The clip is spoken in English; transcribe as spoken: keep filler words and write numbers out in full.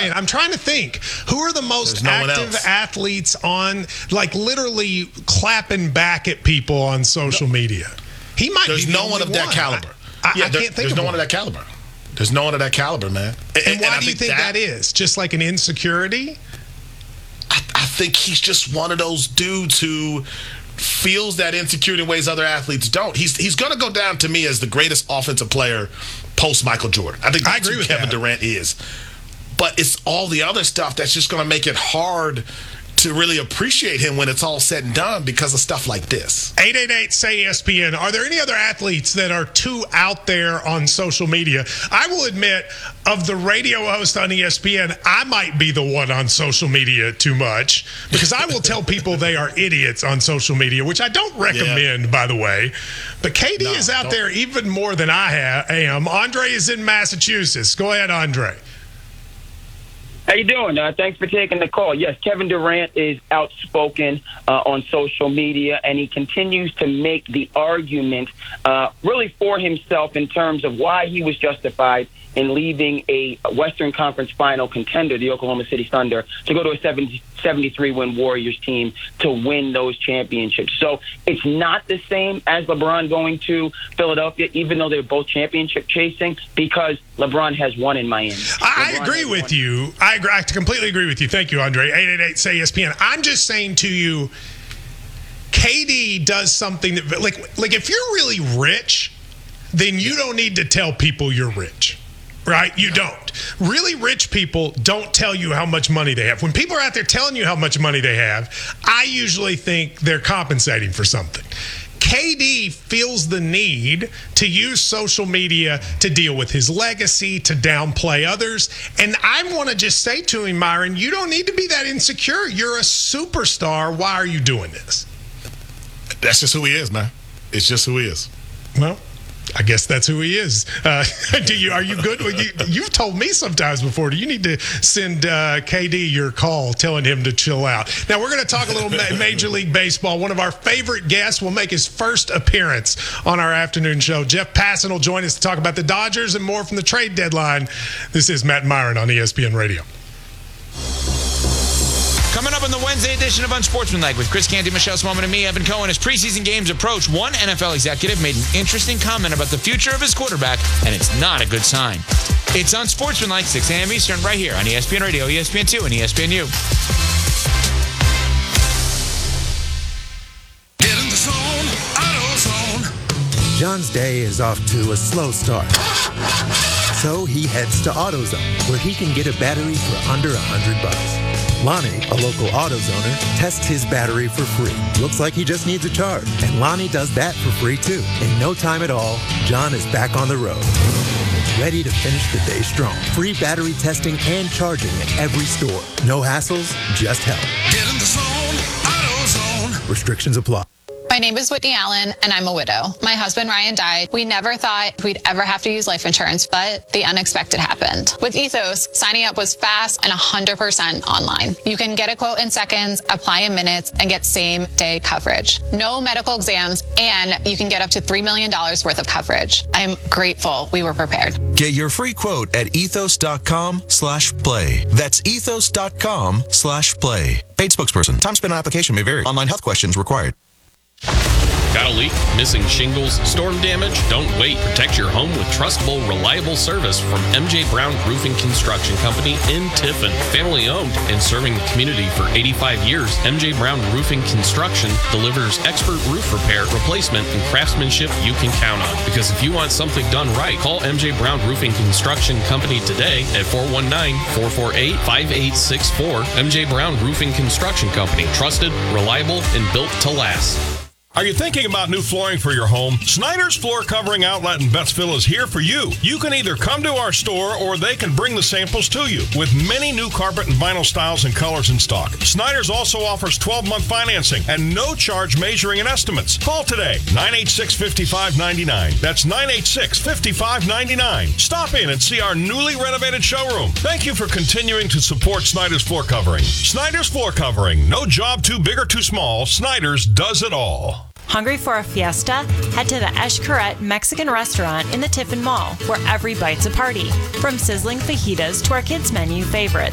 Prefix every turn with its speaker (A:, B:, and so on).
A: saying. I'm trying to think. Who are the most
B: no
A: active athletes on, like, literally clapping back at people on social media? He might
B: There's
A: be the
B: no one
A: only
B: of that caliber.
A: I, I,
B: yeah,
A: I
B: there,
A: can't think
B: there's
A: of
B: no
A: one.
B: one of that caliber. There's no one of that caliber, man.
A: And, and why
B: and
A: do you think that, that is? Just like an insecurity?
B: I, I think he's just one of those dudes who feels that insecurity in ways other athletes don't. He's he's going to go down to me as the greatest offensive player post Michael Jordan. I think that's
A: I agree
B: who
A: with
B: Kevin
A: that.
B: Durant is. But it's all the other stuff that's just going to make it hard to really appreciate him when it's all said and done because of stuff like this.
A: eight eight eight, say E S P N. Are there any other athletes that are too out there on social media? I will admit, of the radio host on E S P N, I might be the one on social media too much because I will tell people they are idiots on social media, which I don't recommend, yeah. by the way. But K D no, is out don't. there even more than I ha- am. Andre is in Massachusetts. Go ahead, Andre.
C: How you doing? Uh, thanks for taking the call. Yes, Kevin Durant is outspoken uh, on social media, and he continues to make the argument uh, really for himself in terms of why he was justified in leaving a Western Conference final contender, the Oklahoma City Thunder, to go to a seventy-three win Warriors team to win those championships. So it's not the same as LeBron going to Philadelphia, even though they're both championship chasing, because LeBron has one in Miami.
A: I, I agree with one. you. I agree. I completely agree with you. Thank you, Andre. eight eight eight, say E S P N. I'm just saying to you, K D does something that, like, like if you're really rich, then you don't need to tell people you're rich. Right? You don't. Really rich people don't tell you how much money they have. When people are out there telling you how much money they have, I usually think they're compensating for something. K D feels the need to use social media to deal with his legacy, to downplay others. And I want to just say to him, Myron, you don't need to be that insecure. You're a superstar. Why are you doing this?
B: That's just who he is, man. It's just who he is.
A: Well, I guess that's who he is. Uh, do you? Are you good? You, you've told me sometimes before. Do you need to send uh, K D your call telling him to chill out? Now, we're going to talk a little ma- Major League Baseball. One of our favorite guests will make his first appearance on our afternoon show. Jeff Passan will join us to talk about the Dodgers and more from the trade deadline. This is Matt Myron on E S P N Radio.
D: Coming up on the Wednesday edition of Unsportsmanlike with Chris Canty, Michelle Swoman, and me, Evan Cohen. As preseason games approach, one N F L executive made an interesting comment about the future of his quarterback, and it's not a good sign. It's Unsportsmanlike, six a.m. Eastern, right here on E S P N Radio, E S P N two, and E S P N U.
E: Get in the zone, AutoZone.
F: John's day is off to a slow start. So he heads to AutoZone, where he can get a battery for under one hundred bucks. Lonnie, a local AutoZoner, tests his battery for free. Looks like he just needs a charge. And Lonnie does that for free, too. In no time at all, John is back on the road, ready to finish the day strong. Free battery testing and charging at every store. No hassles, just help.
E: Get in the zone, AutoZone.
F: Restrictions apply.
G: My name is Whitney Allen, and I'm a widow. My husband, Ryan, died. We never thought we'd ever have to use life insurance, but the unexpected happened. With Ethos, signing up was fast and one hundred percent online. You can get a quote in seconds, apply in minutes, and get same-day coverage. No medical exams, and you can get up to three million dollars worth of coverage. I'm grateful we were prepared.
H: Get your free quote at ethos.com slash play. That's ethos.com slash play. Paid spokesperson. Time spent on application may vary. Online health questions required.
I: Got a leak? Missing shingles? Storm damage? Don't wait. Protect your home with trustable, reliable service from M J Brown Roofing Construction Company in Tiffin. Family owned and serving the community for eighty-five years, M J Brown Roofing Construction delivers expert roof repair, replacement, and craftsmanship you can count on. Because if you want something done right, call M J Brown Roofing Construction Company today at four one nine, four four eight, five eight six four. M J Brown Roofing Construction Company. Trusted, reliable, and built to last.
J: Are you thinking about new flooring for your home? Snyder's Floor Covering Outlet in Bettsville is here for you. You can either come to our store or they can bring the samples to you with many new carpet and vinyl styles and colors in stock. Snyder's also offers twelve-month financing and no charge measuring and estimates. Call today, nine eight six, five five nine nine. That's nine eight six, five five nine nine. Stop in and see our newly renovated showroom. Thank you for continuing to support Snyder's Floor Covering. Snyder's Floor Covering. No job too big or too small. Snyder's does it all.
K: Hungry for a fiesta? Head to the Eshkaret Mexican restaurant in the Tiffin Mall, where every bite's a party. From sizzling fajitas to our kids' menu favorites.